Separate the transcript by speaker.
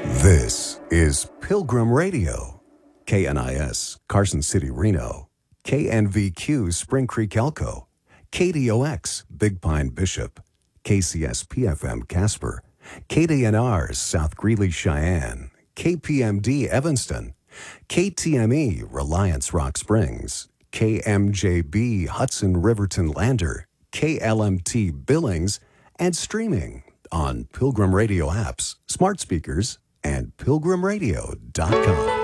Speaker 1: This is Pilgrim Radio, KNIS, Carson City, Reno, KNVQ, Spring Creek, Elko, KDOX, Big Pine, Bishop, KCS PFM, Casper, KDNR, South Greeley, Cheyenne, KPMD, Evanston, KTME, Reliance, Rock Springs, KMJB, Hudson, Riverton, Lander, KLMT, Billings, and streaming on Pilgrim Radio apps, smart speakers, and pilgrimradio.com.